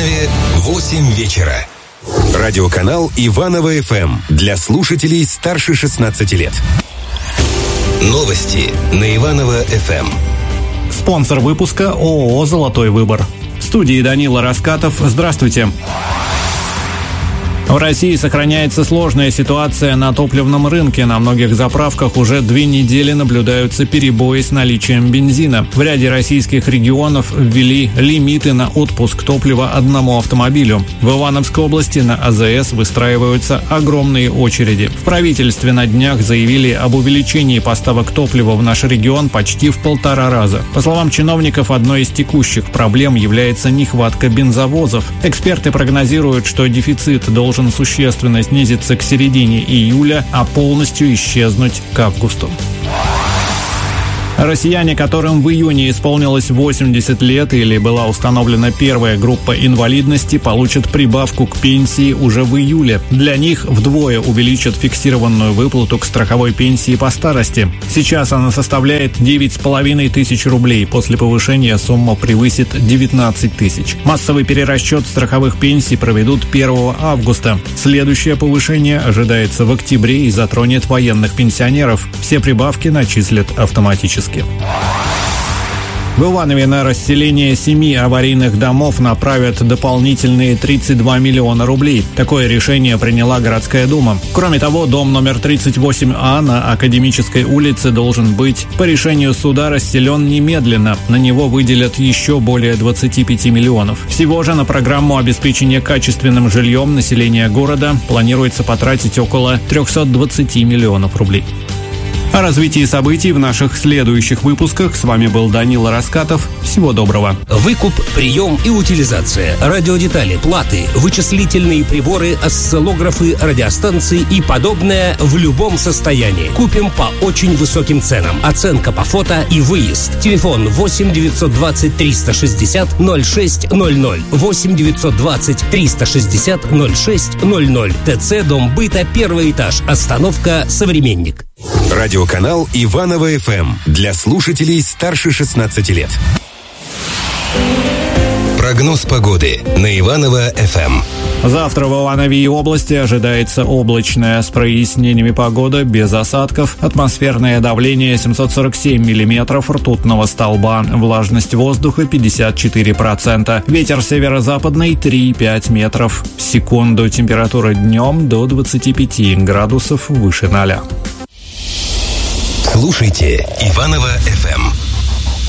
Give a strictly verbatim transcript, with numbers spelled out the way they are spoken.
Иванове восемь вечера. Радиоканал Иваново-ФМ для слушателей старше шестнадцати лет. Новости на Иваново-ФМ. Спонсор выпуска ООО «Золотой выбор». В студии Данила Раскатов. Здравствуйте. В России сохраняется сложная ситуация на топливном рынке. На многих заправках уже две недели наблюдаются перебои с наличием бензина. В ряде российских регионов ввели лимиты на отпуск топлива одному автомобилю. В Ивановской области на АЗС выстраиваются огромные очереди. В правительстве на днях заявили об увеличении поставок топлива в наш регион почти в полтора раза. По словам чиновников, одной из текущих проблем является нехватка бензовозов. Эксперты прогнозируют, что дефицит должен существенно снизиться к середине июля, а полностью исчезнуть к августу. Россияне, которым в июне исполнилось восемьдесят лет или была установлена первая группа инвалидности, получат прибавку к пенсии уже в июле. Для них вдвое увеличат фиксированную выплату к страховой пенсии по старости. Сейчас она составляет девять с половиной тысяч рублей. После повышения сумма превысит девятнадцать тысяч. Массовый перерасчет страховых пенсий проведут первого августа. Следующее повышение ожидается в октябре и затронет военных пенсионеров. Все прибавки начислят автоматически. В Иванове на расселение семи аварийных домов направят дополнительные тридцать два миллиона рублей. Такое решение приняла городская дума. Кроме того, дом номер тридцать восемь А на Академической улице должен быть по решению суда расселен немедленно. На него выделят еще более двадцати пяти миллионов. Всего же на программу обеспечения качественным жильем населения города планируется потратить около трехсот двадцати миллионов рублей. О развитии событий в наших следующих выпусках. С вами был Данила Раскатов. Всего доброго. Выкуп, прием и утилизация, радиодетали, платы, вычислительные приборы, осциллографы, радиостанции и подобное в любом состоянии. Купим по очень высоким ценам. Оценка по фото и выезд. Телефон восемь девятьсот двадцать триста шестьдесят ноль шесть ноль ноль. восемь девятьсот двадцать триста шестьдесят ноль шесть ноль ноль. ТЦ «Дом быта», первый этаж. Остановка «Современник». Радиоканал Иваново-ФМ для слушателей старше шестнадцати лет. Прогноз погоды на Иваново-ФМ. Завтра в Иванове и области ожидается облачная с прояснениями погода, без осадков. Атмосферное давление семьсот сорок семь миллиметров ртутного столба. Влажность воздуха пятьдесят четыре процента. Ветер северо-западный три и пять метров в секунду. Температура днем до двадцати пяти градусов выше ноля. Слушайте Иваново-ФМ.